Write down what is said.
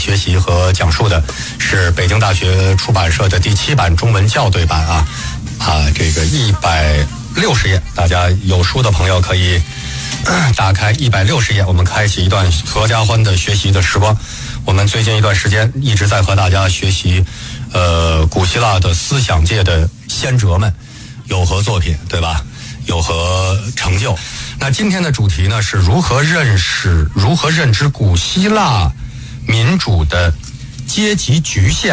学习和讲述的是北京大学出版社的第7版中文校对版这个160页，大家有书的朋友可以打开160页，我们开启一段合家欢的学习的时光。我们最近一段时间一直在和大家学习古希腊的思想界的先哲们有何作品，对吧？有何成就？那今天的主题呢是如何认知古希腊民主的阶级局限